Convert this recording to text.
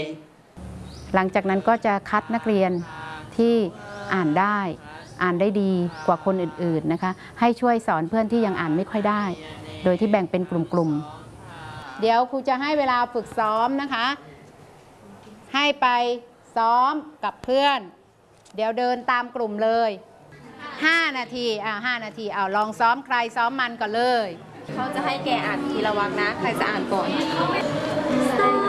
หลังจากนั้นก็จะคัดนักเรียนที่อ่านได้ดีกว่าคนอื่นๆนะคะให้ช่วยสอนเพื่อนที่ยังอ่านไม่ค่อยได้โดยที่แบ่งเป็นกลุ่มๆเดี๋ยวครูจะให้เวลาฝึกซ้อมนะคะให้ไปซ้อมกับเพื่อนเดี๋ยวเดินตามกลุ่มเลย5 นาที5 นาทีลองซ้อมใครซ้อมมันก่อนเลยเขาจะให้แกอ่านทีละวรรคนะใครจะอ่านก่อน